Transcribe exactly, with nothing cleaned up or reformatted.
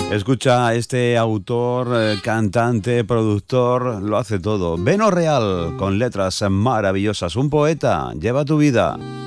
Escucha, este autor, eh, cantante, productor, lo hace todo. Beno Real, con letras maravillosas. Un poeta, lleva tu vida.